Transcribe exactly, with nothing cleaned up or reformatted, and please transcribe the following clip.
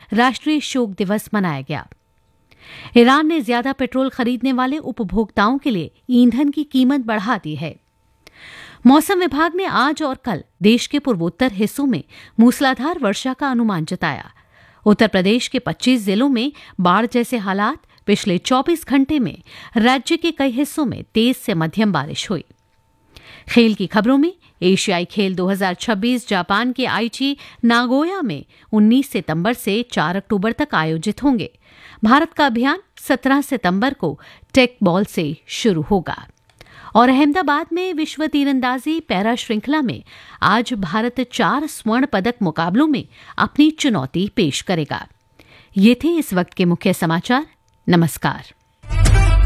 राष्ट्रीय शोक दिवस मनाया गया। ईरान ने ज्यादा पेट्रोल खरीदने वाले उपभोक्ताओं के लिए ईंधन की कीमत बढ़ा दी है। मौसम विभाग ने आज और कल देश के पूर्वोत्तर हिस्सों में मूसलाधार वर्षा का अनुमान जताया। उत्तर प्रदेश के पच्चीस जिलों में बाढ़ जैसे हालात। पिछले चौबीस घंटे में राज्य के कई हिस्सों में तेज से मध्यम बारिश हुई। खेल की खबरों में एशियाई खेल दो हज़ार छब्बीस जापान के आईची नागोया में उन्नीस सितंबर से चार अक्टूबर तक आयोजित होंगे। भारत का अभियान सत्रह सितंबर को टेक बॉल से शुरू होगा। और अहमदाबाद में विश्व तीरंदाजी पैरा श्रृंखला में आज भारत चार स्वर्ण पदक मुकाबलों में अपनी चुनौती पेश करेगा। ये थे इस वक्त के मुख्य समाचार। नमस्कार।